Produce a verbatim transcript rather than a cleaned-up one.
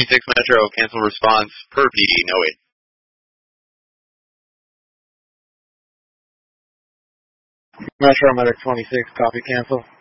six Metro, cancel response per P D, no wait. Metro Medic twenty-six, copy, cancel.